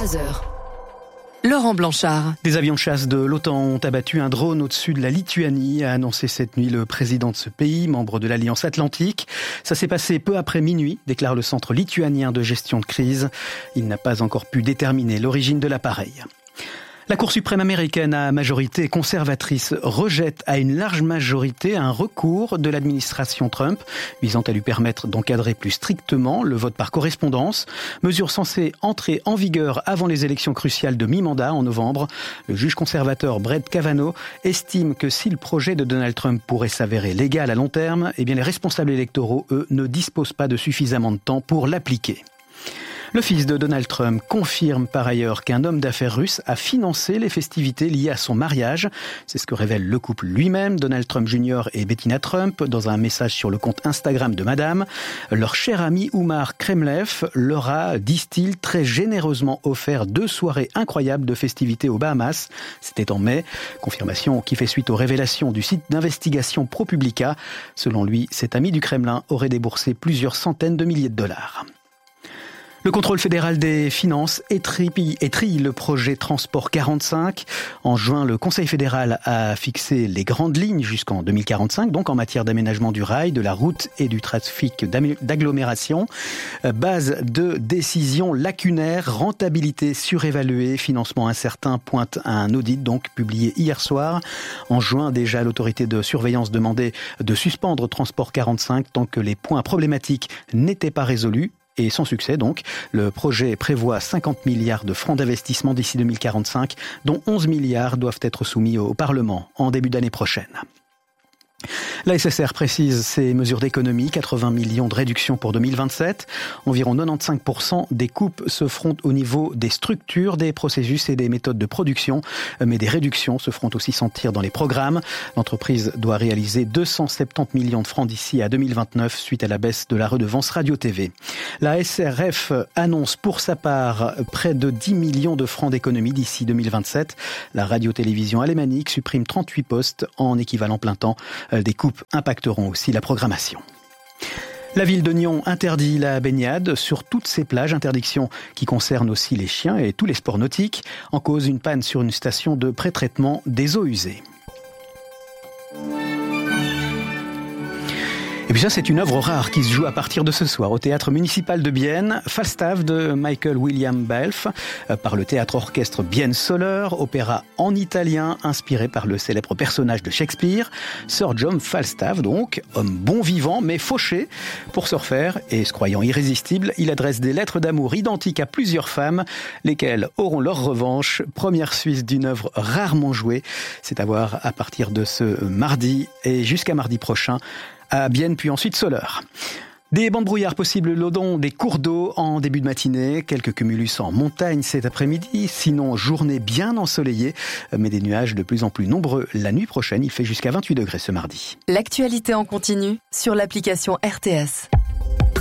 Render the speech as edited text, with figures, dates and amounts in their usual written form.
3 heures. Laurent Blanchard. Des avions de chasse de l'OTAN ont abattu un drone au-dessus de la Lituanie, a annoncé cette nuit le président de ce pays, membre de l'Alliance Atlantique. Ça s'est passé peu après minuit, déclare le Centre lituanien de gestion de crise. Il n'a pas encore pu déterminer l'origine de l'appareil. La Cour suprême américaine à majorité conservatrice rejette à une large majorité un recours de l'administration Trump visant à lui permettre d'encadrer plus strictement le vote par correspondance, mesure censée entrer en vigueur avant les élections cruciales de mi-mandat en novembre. Le juge conservateur Brett Kavanaugh estime que si le projet de Donald Trump pourrait s'avérer légal à long terme, eh bien les responsables électoraux, eux, ne disposent pas de suffisamment de temps pour l'appliquer. Le fils de Donald Trump confirme par ailleurs qu'un homme d'affaires russe a financé les festivités liées à son mariage. C'est ce que révèle le couple lui-même, Donald Trump Jr. et Bettina Trump, dans un message sur le compte Instagram de Madame. Leur cher ami Oumar Kremlev leur a, disent-ils, très généreusement offert 2 soirées incroyables de festivités aux Bahamas. C'était en mai. Confirmation qui fait suite aux révélations du site d'investigation ProPublica. Selon lui, cet ami du Kremlin aurait déboursé plusieurs centaines de milliers de dollars. Le contrôle fédéral des finances étrille le projet Transport 45. En juin, le Conseil fédéral a fixé les grandes lignes jusqu'en 2045, donc en matière d'aménagement du rail, de la route et du trafic d'agglomération. Base de décision lacunaire, rentabilité surévaluée, financement incertain, pointe un audit donc publié hier soir. En juin, déjà, l'autorité de surveillance demandait de suspendre Transport 45 tant que les points problématiques n'étaient pas résolus. Et sans succès donc, le projet prévoit 50 milliards de francs d'investissement d'ici 2045, dont 11 milliards doivent être soumis au Parlement en début d'année prochaine. La SSR précise ses mesures d'économie, 80 millions de réductions pour 2027. Environ 95% des coupes se feront au niveau des structures, des processus et des méthodes de production. Mais des réductions se feront aussi sentir dans les programmes. L'entreprise doit réaliser 270 millions de francs d'ici à 2029 suite à la baisse de la redevance radio-TV. La SRF annonce pour sa part près de 10 millions de francs d'économie d'ici 2027. La radio-télévision alémanique supprime 38 postes en équivalent plein temps. Des coupes impacteront aussi la programmation. La ville de Nyon interdit la baignade sur toutes ses plages, interdiction qui concerne aussi les chiens et tous les sports nautiques, en cause une panne sur une station de pré-traitement des eaux usées. Et puis ça, c'est une œuvre rare qui se joue à partir de ce soir au Théâtre municipal de Bienne, Falstaff de Michael William Balfe, par le théâtre-orchestre Bienne Soler, opéra en italien inspiré par le célèbre personnage de Shakespeare, Sir John Falstaff donc, homme bon vivant mais fauché. Pour se refaire et se croyant irrésistible, il adresse des lettres d'amour identiques à plusieurs femmes, lesquelles auront leur revanche. Première suisse d'une œuvre rarement jouée, c'est à voir à partir de ce mardi et jusqu'à mardi prochain, à Bienne, puis ensuite Soleure. Des bancs de brouillard possibles le long des cours d'eau en début de matinée, quelques cumulus en montagne cet après-midi, sinon journée bien ensoleillée, mais des nuages de plus en plus nombreux la nuit prochaine. Il fait jusqu'à 28 degrés ce mardi. L'actualité en continu sur l'application RTS.